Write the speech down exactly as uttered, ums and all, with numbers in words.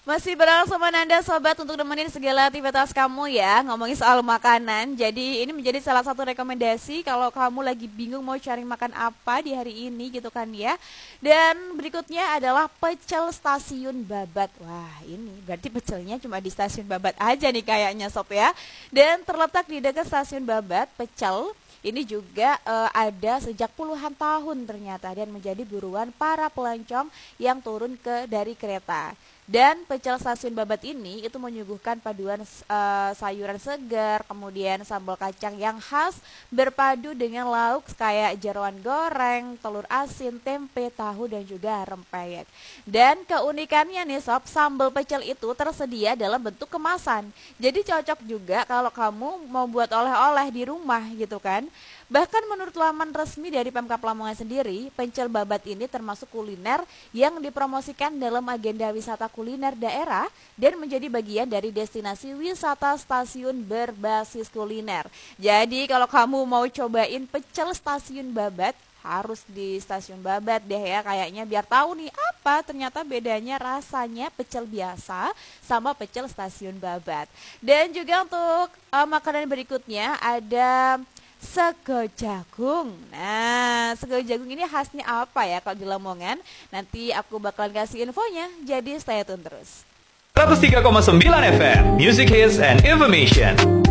Masih bersama Nanda Sobat untuk nemenin segala aktivitas kamu ya. Ngomongin soal makanan, jadi ini menjadi salah satu rekomendasi kalau kamu lagi bingung mau cari makan apa di hari ini gitu kan ya. Dan berikutnya adalah pecel stasiun Babat. Wah ini berarti pecelnya cuma di stasiun Babat aja nih kayaknya Sob ya. Dan terletak di dekat stasiun Babat, pecel ini juga uh, ada sejak puluhan tahun ternyata dan menjadi buruan para pelancong yang turun ke dari kereta. Dan pecel stasiun Babat ini itu menyuguhkan paduan uh, sayuran segar, kemudian sambal kacang yang khas berpadu dengan lauk kayak jeroan goreng, telur asin, tempe, tahu dan juga rempeyek. Dan keunikannya nih Sob, sambal pecel itu tersedia dalam bentuk kemasan. Jadi cocok juga kalau kamu mau buat oleh-oleh di rumah gitu kan. Bahkan menurut laman resmi dari Pemkab Lamongan sendiri, pecel Babat ini termasuk kuliner yang dipromosikan dalam agenda wisata kuliner daerah dan menjadi bagian dari destinasi wisata stasiun berbasis kuliner. Jadi kalau kamu mau cobain pecel stasiun Babat, harus di stasiun Babat deh ya kayaknya biar tahu nih apa ternyata bedanya rasanya pecel biasa sama pecel stasiun Babat. Dan juga untuk uh, makanan berikutnya ada sego jagung. Nah, sego jagung ini khasnya apa ya kalau di Lamongan? Nanti aku bakalan kasih infonya, jadi stay tune terus. seratus tiga koma sembilan F M, Music Hits and Information.